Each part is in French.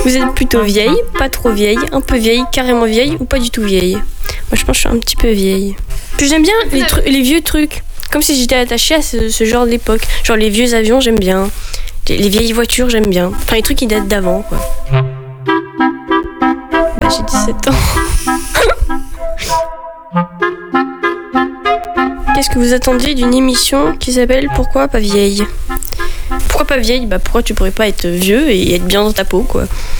Vous êtes plutôt vieille, pas trop vieille, un peu vieille, carrément vieille ou pas du tout vieille? Moi je pense que je suis un petit peu vieille. Puis j'aime bien les vieux trucs, comme si j'étais attachée à ce genre d'époque. Genre les vieux avions j'aime bien, les vieilles voitures j'aime bien. Enfin les trucs qui datent d'avant quoi. Bah j'ai 17 ans. Qu'est-ce que vous attendiez d'une émission qui s'appelle Pourquoi pas vieille? Pourquoi pas vieille? Bah pourquoi tu pourrais pas être vieux et être bien dans ta peau quoi.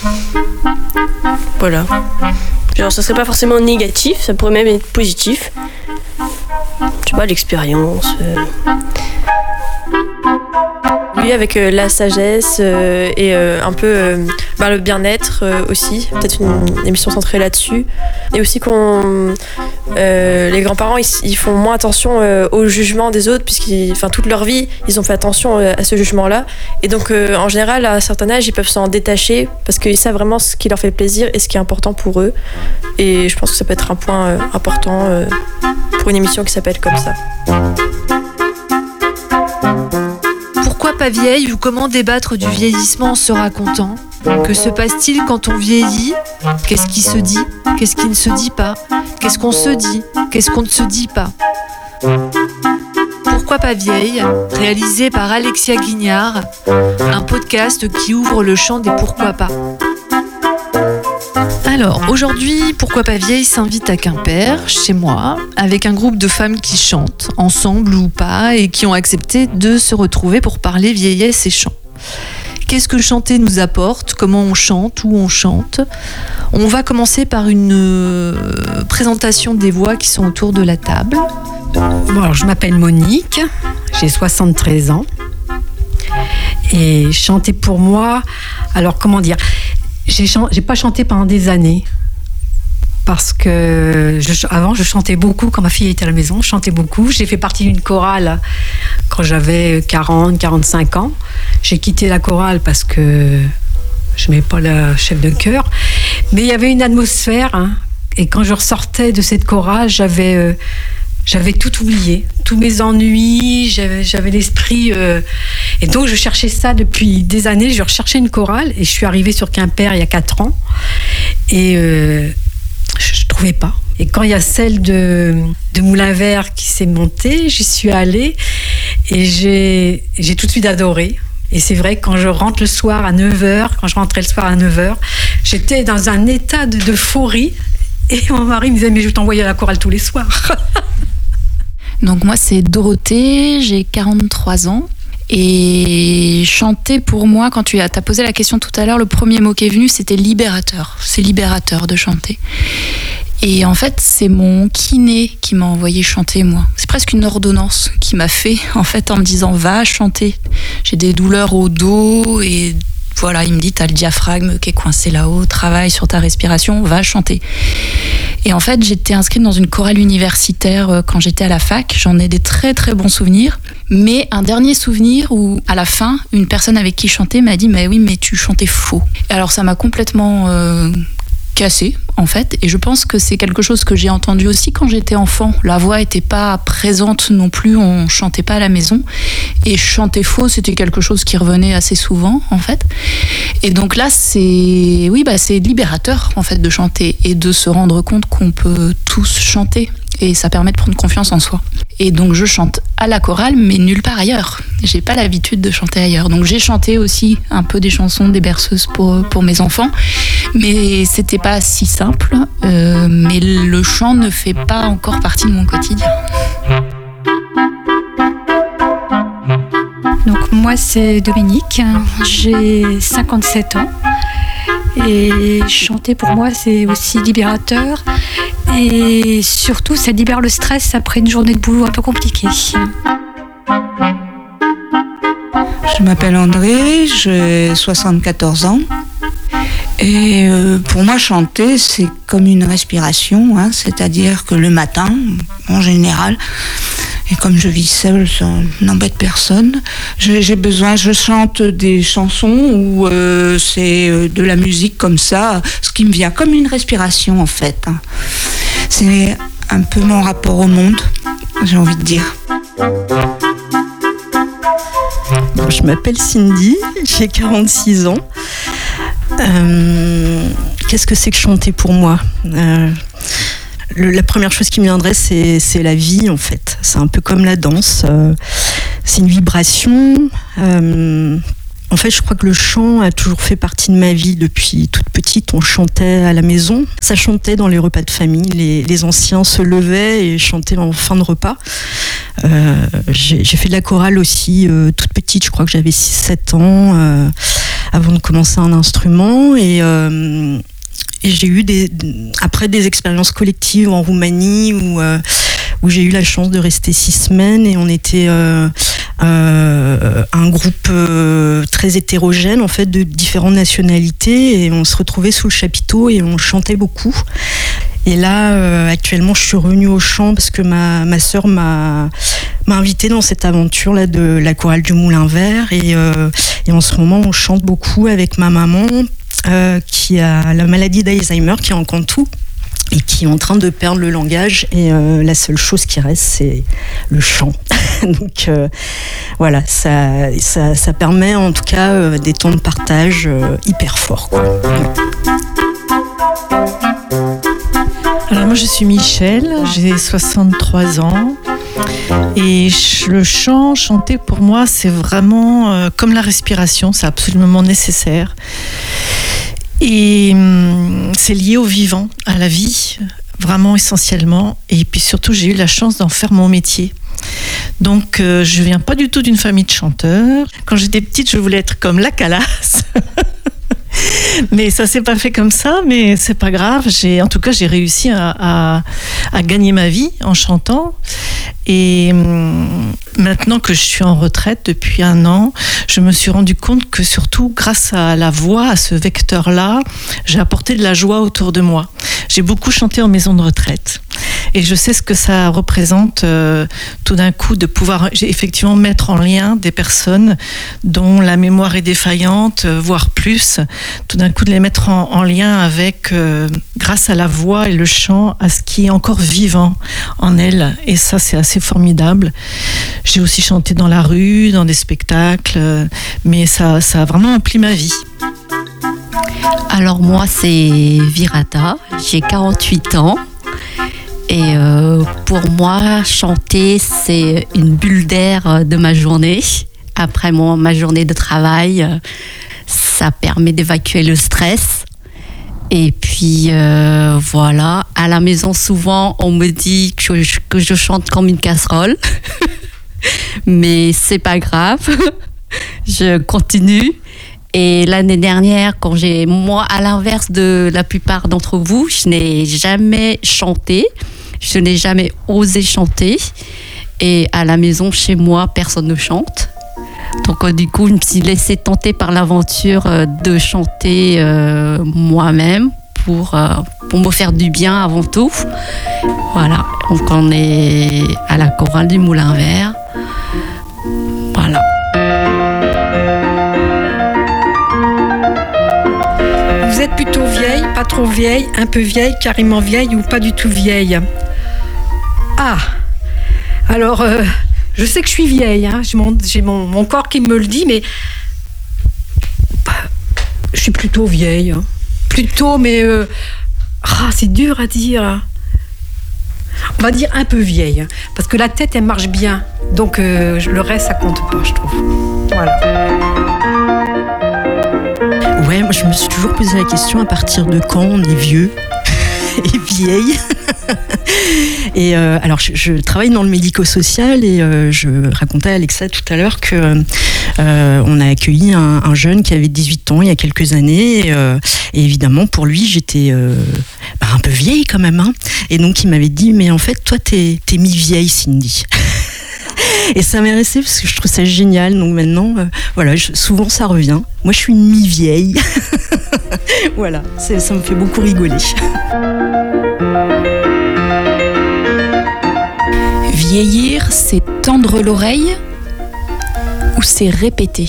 Voilà. Genre ça serait pas forcément négatif, ça pourrait même être positif. Je sais pas, l'expérience. Oui, avec la sagesse et un peu le bien-être aussi. Peut-être une émission centrée là-dessus. Et aussi les grands-parents, ils font moins attention au jugement des autres, toute leur vie, ils ont fait attention à ce jugement-là. Et donc, en général, à un certain âge, ils peuvent s'en détacher parce qu'ils savent vraiment ce qui leur fait plaisir et ce qui est important pour eux. Et je pense que ça peut être un point important pour une émission qui s'appelle comme ça. Pourquoi pas vieille ou comment débattre du vieillissement en se racontant? Que se passe-t-il quand on vieillit? Qu'est-ce qui se dit? Qu'est-ce qui ne se dit pas? Qu'est-ce qu'on se dit? Qu'est-ce qu'on ne se dit pas? Pourquoi pas vieille? Réalisé par Alexia Guignard, un podcast qui ouvre le champ des pourquoi pas. Alors, aujourd'hui, Pourquoi pas vieille s'invite à Quimper, chez moi, avec un groupe de femmes qui chantent, ensemble ou pas, et qui ont accepté de se retrouver pour parler vieillesse et chant. Qu'est-ce que chanter nous apporte? Comment on chante? Où on chante? On va commencer par une présentation des voix qui sont autour de la table. Bon, alors, je m'appelle Monique, j'ai 73 ans. Et chanter pour moi, alors comment dire, j'ai pas chanté pendant des années. Parce que avant, je chantais beaucoup. Quand ma fille était à la maison, je chantais beaucoup. J'ai fait partie d'une chorale quand j'avais 40, 45 ans. J'ai quitté la chorale parce que je n'aimais pas la chef de chœur. Mais il y avait une atmosphère. Et quand je ressortais de cette chorale, j'avais tout oublié. Tous mes ennuis, j'avais l'esprit... Et donc, je cherchais ça depuis des années. Je recherchais une chorale. Et je suis arrivée sur Quimper il y a 4 ans. Et... je ne trouvais pas. Et quand il y a celle de Moulin-Vert qui s'est montée, j'y suis allée et j'ai tout de suite adoré. Et c'est vrai, quand je rentre le soir à 9h, quand je rentrais le soir à 9h, j'étais dans un état d'euphorie. Et mon mari me disait, mais je vais t'envoyer à la chorale tous les soirs. Donc moi, c'est Dorothée, j'ai 43 ans. Et chanter pour moi, quand tu as posé la question tout à l'heure, le premier mot qui est venu, c'était libérateur. C'est libérateur de chanter. Et en fait, c'est mon kiné qui m'a envoyé chanter, moi. C'est presque une ordonnance qui m'a fait, en fait, en me disant, va chanter. J'ai des douleurs au dos et voilà, il me dit, t'as le diaphragme qui est coincé là-haut, travaille sur ta respiration, va chanter. Et en fait, j'étais inscrite dans une chorale universitaire quand j'étais à la fac. J'en ai des très très bons souvenirs. Mais un dernier souvenir où, à la fin, une personne avec qui je chantais m'a dit « Mais oui, mais tu chantais faux ». Et alors ça m'a complètement cassée, en fait. Et je pense que c'est quelque chose que j'ai entendu aussi quand j'étais enfant. La voix n'était pas présente non plus, on chantait pas à la maison. Et chanter faux, c'était quelque chose qui revenait assez souvent, en fait. Et donc là, c'est libérateur, en fait, de chanter et de se rendre compte qu'on peut tous chanter. Et ça permet de prendre confiance en soi. Et donc je chante à la chorale, mais nulle part ailleurs. J'ai pas l'habitude de chanter ailleurs. Donc j'ai chanté aussi un peu des chansons, des berceuses pour mes enfants. Mais c'était pas si simple. Mais le chant ne fait pas encore partie de mon quotidien. Donc moi c'est Dominique, j'ai 57 ans. Et chanter pour moi c'est aussi libérateur. Et surtout, ça libère le stress après une journée de boulot un peu compliquée. Je m'appelle André, j'ai 74 ans. Et pour moi, chanter, c'est comme une respiration, c'est-à-dire que le matin, en général, et comme je vis seule, ça n'embête personne, je chante des chansons où c'est de la musique comme ça, ce qui me vient comme une respiration en fait. C'est un peu mon rapport au monde, j'ai envie de dire. Je m'appelle Cindy, j'ai 46 ans. Qu'est-ce que c'est que chanter pour moi ? La première chose qui me viendrait, c'est la vie, en fait. C'est un peu comme la danse. C'est une vibration. En fait, je crois que le chant a toujours fait partie de ma vie depuis toute petite. On chantait à la maison. Ça chantait dans les repas de famille. Les anciens se levaient et chantaient en fin de repas. J'ai fait de la chorale aussi toute petite. Je crois que j'avais 6-7 ans avant de commencer un instrument. Et j'ai eu après des expériences collectives en Roumanie où j'ai eu la chance de rester 6 semaines et on était un groupe très hétérogène en fait de différentes nationalités et on se retrouvait sous le chapiteau et on chantait beaucoup. Et là, actuellement, je suis revenue au chant parce que ma sœur m'a invitée dans cette aventure là de la chorale du Moulin Vert et en ce moment, on chante beaucoup avec ma maman qui a la maladie d'Alzheimer, qui est en Cantou et qui est en train de perdre le langage et la seule chose qui reste, c'est le chant. Donc voilà, ça permet en tout cas des temps de partage hyper forts, quoi. Alors moi je suis Michel, j'ai 63 ans et le chant, chanter pour moi c'est vraiment comme la respiration, c'est absolument nécessaire et c'est lié au vivant, à la vie, vraiment essentiellement, et puis surtout j'ai eu la chance d'en faire mon métier. Donc je viens pas du tout d'une famille de chanteurs. Quand j'étais petite je voulais être comme la Calas. Mais ça s'est pas fait comme ça, mais c'est pas grave. En tout cas, j'ai réussi à gagner ma vie en chantant. Et maintenant que je suis en retraite depuis 1 an, je me suis rendu compte que surtout grâce à la voix, à ce vecteur-là, j'ai apporté de la joie autour de moi. J'ai beaucoup chanté en maison de retraite. Et je sais ce que ça représente tout d'un coup de pouvoir effectivement mettre en lien des personnes dont la mémoire est défaillante, voire plus. Tout d'un coup de les mettre en lien avec, grâce à la voix et le chant, à ce qui est encore vivant en elles. Et ça, c'est assez formidable. J'ai aussi chanté dans la rue, dans des spectacles, mais ça a vraiment empli ma vie. Alors moi, c'est Virata, j'ai 48 ans. Et pour moi, chanter, c'est une bulle d'air de ma journée. Après ma journée de travail, ça permet d'évacuer le stress. Et puis voilà, à la maison, souvent, on me dit que je chante comme une casserole. Mais c'est pas grave, je continue. Et l'année dernière, moi, à l'inverse de la plupart d'entre vous, je n'ai jamais chanté. Je n'ai jamais osé chanter. Et à la maison, chez moi, personne ne chante. Donc du coup, je me suis laissée tenter par l'aventure de chanter moi-même pour me faire du bien avant tout. Voilà, donc on est à la chorale du Moulin Vert. Voilà. Vous êtes plutôt vieille, pas trop vieille, un peu vieille, carrément vieille ou pas du tout vieille? Ah, alors je sais que je suis vieille, hein. J'ai mon corps qui me le dit, mais je suis plutôt vieille. Hein. Plutôt, mais c'est dur à dire. On va dire un peu vieille, hein, parce que la tête, elle marche bien. Donc le reste, ça compte pas, je trouve. Voilà. Ouais, moi je me suis toujours posé la question à partir de quand on est vieux et vieille. Et alors je travaille dans le médico-social et je racontais à Alexa tout à l'heure que on a accueilli un jeune qui avait 18 ans il y a quelques années et évidemment pour lui j'étais un peu vieille quand même, hein. Et donc il m'avait dit mais en fait toi t'es mi-vieille Cindy. Et ça m'est resté parce que je trouve ça génial. Donc maintenant, souvent ça revient. Moi, je suis une mi-vieille. Voilà, ça me fait beaucoup rigoler. Vieillir, c'est tendre l'oreille ou c'est répéter?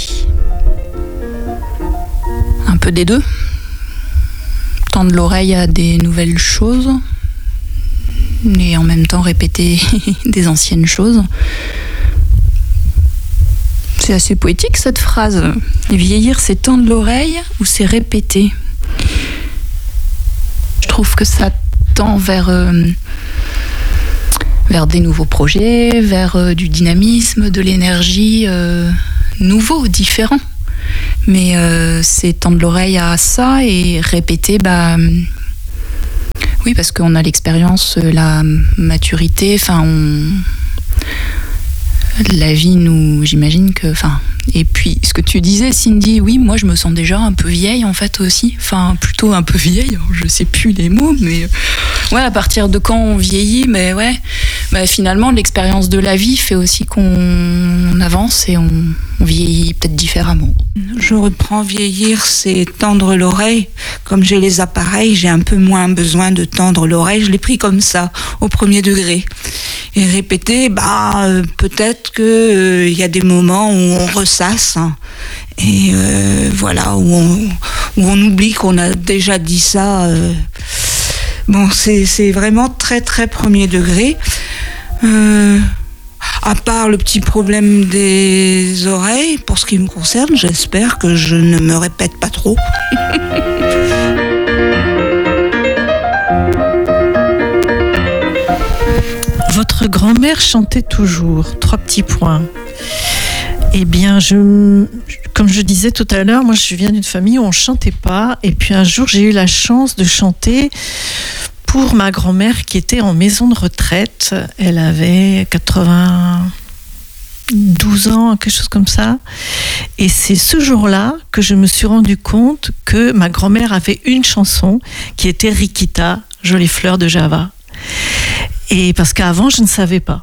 Un peu des deux. Tendre l'oreille à des nouvelles choses et en même temps répéter des anciennes choses. C'est assez poétique cette phrase. Vieillir, c'est tendre l'oreille ou c'est répéter? Je trouve que ça tend vers des nouveaux projets, vers du dynamisme, de l'énergie nouveau, différent. Mais c'est tendre l'oreille à ça et répéter, oui, parce qu'on a l'expérience, la maturité, enfin, la vie nous, j'imagine que, enfin, et puis ce que tu disais, Cindy, oui, moi je me sens déjà un peu vieille en fait aussi, enfin plutôt un peu vieille, je sais plus les mots, mais ouais, à partir de quand on vieillit, mais ouais, finalement l'expérience de la vie fait aussi qu'on avance et on vieillit peut-être différemment. Je reprends vieillir, c'est tendre l'oreille. Comme j'ai les appareils, j'ai un peu moins besoin de tendre l'oreille. Je l'ai pris comme ça, au premier degré. Et répéter, peut-être qu'il y a des moments où on ressasse. Hein, et voilà, où on oublie qu'on a déjà dit ça. Bon, c'est vraiment très très premier degré. À part le petit problème des oreilles, pour ce qui me concerne, j'espère que je ne me répète pas trop. Votre grand-mère chantait toujours. 3 petits points. Eh bien, comme je disais tout à l'heure, moi je viens d'une famille où on ne chantait pas. Et puis un jour, j'ai eu la chance de chanter pour ma grand-mère qui était en maison de retraite. Elle avait 92 ans, quelque chose comme ça. Et c'est ce jour-là que je me suis rendu compte que ma grand-mère avait une chanson qui était Rikita, Jolie fleur de Java. Et parce qu'avant, je ne savais pas.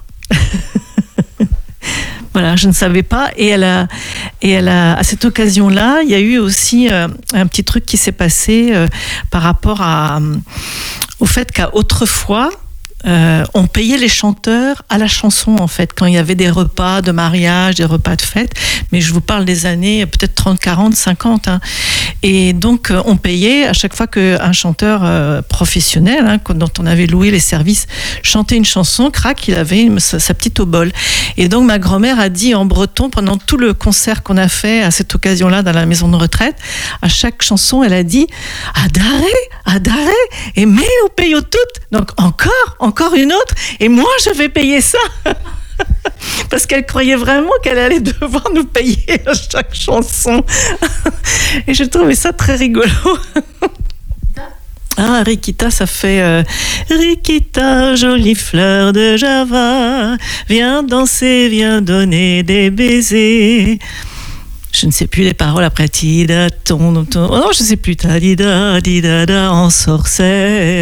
Voilà, je ne savais pas. Et elle a, à cette occasion-là, il y a eu aussi un petit truc qui s'est passé par rapport au fait qu'autrefois, on payait les chanteurs à la chanson, en fait, quand il y avait des repas de mariage, des repas de fête. Mais je vous parle des années peut-être 30, 40, 50. Hein. Et donc, on payait à chaque fois qu'un chanteur professionnel, hein, dont on avait loué les services, chantait une chanson, crac, il avait sa petite obole. Et donc, ma grand-mère a dit en breton, pendant tout le concert qu'on a fait à cette occasion-là dans la maison de retraite, à chaque chanson, elle a dit « Adare, et mais nous payons toutes ». Donc, encore une autre, et moi je vais payer ça. Parce qu'elle croyait vraiment qu'elle allait devoir nous payer à chaque chanson. Et je trouvais ça très rigolo. Ah, Rikita, ça fait Rikita, jolie fleur de Java, viens danser, viens donner des baisers. Je ne sais plus les paroles après. Tida, ton. Oh non, je ne sais plus. Tadida, didada, en sorcelle.